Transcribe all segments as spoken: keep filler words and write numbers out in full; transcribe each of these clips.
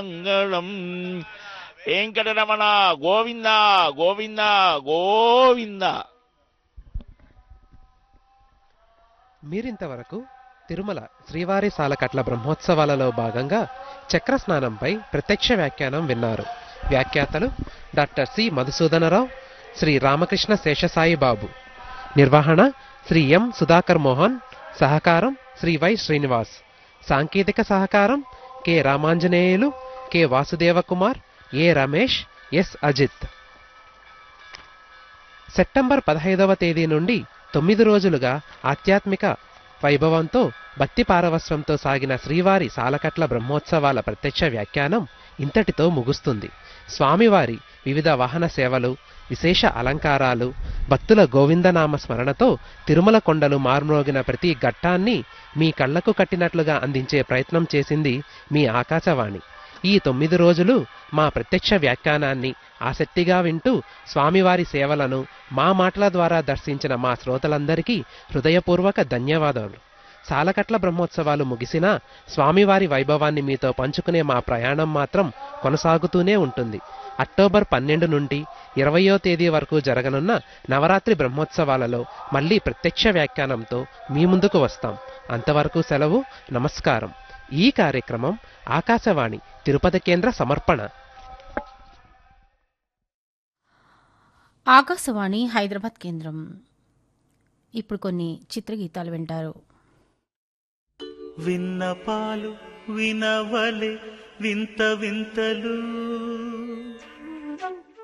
మంగళం వెంకటరమణ గోవింద గోవింద గోవింద. మీరింతవరకు తిరుమల శ్రీవారి సాలకట్ల బ్రహ్మోత్సవాలలో భాగంగా చక్ర స్నానంపై ప్రత్యక్ష వ్యాఖ్యానం విన్నారు. వ్యాఖ్యాతలు డాక్టర్ సి మధుసూదనరావు, శ్రీ రామకృష్ణ శేషసాయి బాబు. నిర్వహణ శ్రీ ఎం సుధాకర్ మోహన్. సహకారం శ్రీ వై శ్రీనివాస్. సాంకేతిక సహకారం కె రామాంజనేయులు, కె వాసుదేవకుమార్, ఏ రమేష్, ఎస్ అజిత్. సెప్టెంబర్ పదహైదవ తేదీ నుండి తొమ్మిది రోజులుగా ఆధ్యాత్మిక వైభవంతో భక్తి పారవస్వంతో సాగిన శ్రీవారి సాలకట్ల బ్రహ్మోత్సవాల ప్రత్యక్ష వ్యాఖ్యానం ఇంతటితో ముగుస్తుంది. స్వామివారి వివిధ వాహన సేవలు, విశేష అలంకారాలు, భక్తుల గోవిందనామ స్మరణతో తిరుమల కొండలు మార్మోగిన ప్రతి ఘట్టాన్ని మీ కళ్లకు కట్టినట్లుగా అందించే ప్రయత్నం చేసింది మీ ఆకాశవాణి. ఈ తొమ్మిది రోజులు మా ప్రత్యక్ష వ్యాఖ్యానాన్ని ఆసక్తిగా వింటూ స్వామివారి సేవలను మా మాటల ద్వారా దర్శించిన మా శ్రోతలందరికీ హృదయపూర్వక ధన్యవాదాలు. సాలకట్ల బ్రహ్మోత్సవాలు ముగిసినా స్వామివారి వైభవాన్ని మీతో పంచుకునే మా ప్రయాణం మాత్రం కొనసాగుతూనే ఉంటుంది. అక్టోబర్ పన్నెండు నుండి ఇరవయో తేదీ వరకు జరగనున్న నవరాత్రి బ్రహ్మోత్సవాలలో మళ్లీ ప్రత్యక్ష వ్యాఖ్యానంతో మీ ముందుకు వస్తాం. అంతవరకు సెలవు, నమస్కారం. ఈ కార్యక్రమం ఆకాశవాణి తిరుపతి కేంద్ర సమర్పణ. ఆకాశవాణి హైదరాబాద్ కేంద్రం. ఇప్పుడు కొన్ని చిత్రగీతాలు వింటారు. విన్నపాలు వినవలే వింత వింతలు.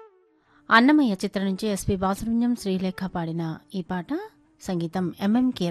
అన్నమయ్య చిత్రం నుంచి ఎస్పి బాలసుబ్రహ్మణ్యం, శ్రీలేఖ పాడిన ఈ పాట. సంగీతం ఎంఎం కె